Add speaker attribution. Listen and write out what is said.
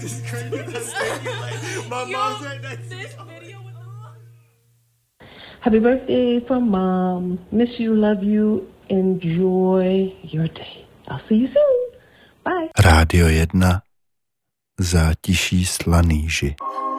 Speaker 1: just crazy with that statement. Like, my mom's right next to me.
Speaker 2: Happy birthday from Mom. Miss you, love you. Enjoy your day. I'll see you soon. Bye.
Speaker 3: Rádio 1. Zátiší Slaný.